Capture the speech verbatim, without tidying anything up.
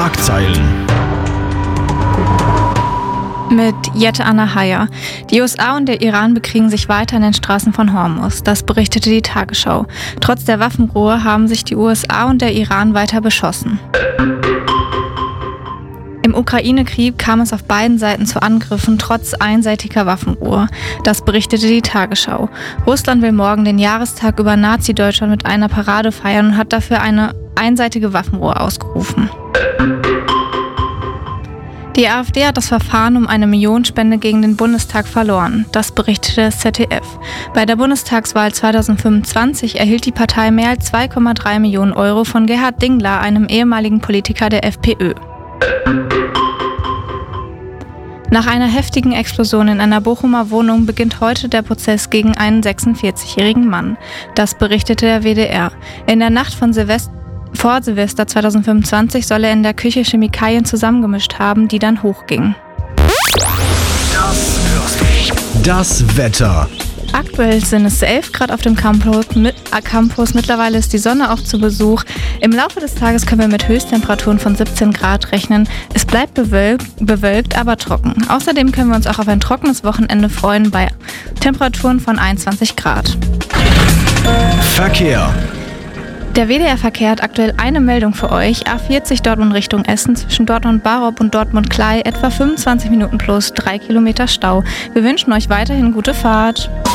Schlagzeilen. Mit Jette Anna Heyer. Die U S A und der Iran bekriegen sich weiter in den Straßen von Hormuz. Das berichtete die Tagesschau. Trotz der Waffenruhe haben sich die U S A und der Iran weiter beschossen. Im Ukraine-Krieg kam es auf beiden Seiten zu Angriffen, trotz einseitiger Waffenruhe. Das berichtete die Tagesschau. Russland will morgen den Jahrestag über Nazi-Deutschland mit einer Parade feiern und hat dafür eine einseitige Waffenruhe ausgerufen. Die AfD hat das Verfahren um eine Millionenspende gegen den Bundestag verloren. Das berichtete das Z D F. Bei der Bundestagswahl zweitausendfünfundzwanzig erhielt die Partei mehr als zwei Komma drei Millionen Euro von Gerhard Dingler, einem ehemaligen Politiker der FPÖ. Nach einer heftigen Explosion in einer Bochumer Wohnung beginnt heute der Prozess gegen einen sechsundvierzigjährigen Mann. Das berichtete der W D R. In der Nacht von Silvester Vor Silvester zweitausendfünfundzwanzig soll er in der Küche Chemikalien zusammengemischt haben, die dann hochgingen. Das hörst du. Das Wetter. Aktuell sind es elf Grad auf dem Campus. Mit, äh, Campus. Mittlerweile ist die Sonne auch zu Besuch. Im Laufe des Tages können wir mit Höchsttemperaturen von siebzehn Grad rechnen. Es bleibt bewölkt, bewölkt, aber trocken. Außerdem können wir uns auch auf ein trockenes Wochenende freuen bei Temperaturen von einundzwanzig Grad. Verkehr. Der W D R-Verkehr hat aktuell eine Meldung für euch. A vierzig Dortmund Richtung Essen zwischen Dortmund-Barop und Dortmund-Klei etwa fünfundzwanzig Minuten plus drei Kilometer Stau. Wir wünschen euch weiterhin gute Fahrt.